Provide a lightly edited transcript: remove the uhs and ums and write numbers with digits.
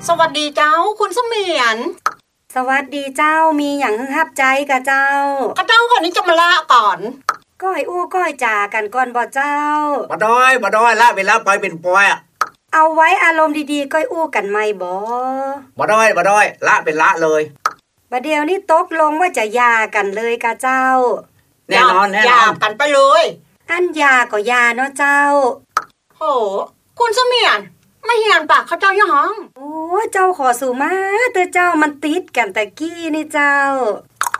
สวัสดีเจ้าคุณเสมียนสวัสดีเจ้ามีหยังฮึฮับใจกะเจ้าก็เจ้าคนนี้จะมาละก่อนก้อยอู้ก้อยจากันก่อนบ่เจ้าบ่ด้อยละเวลาไปเป็นปอยอ่ะเอาไว้อารมณ์ดีๆก้อยอู้กันไหมบ่ด้อยละเป็นละเลยบัดเดี๋ยวนี้ตกลงว่าจะหย่ากันเลยกะเจ้าแน่นอนหย่ากันไปเลยอันหย่าก็หย่าเนาะเจ้าโหคุณเสมียนไม่เหียนปากเขาเจ้ายังห้องโอ้เจ้าขอสู่มาเตอเจ้ามันติดกันตะกี้นี่เจ้า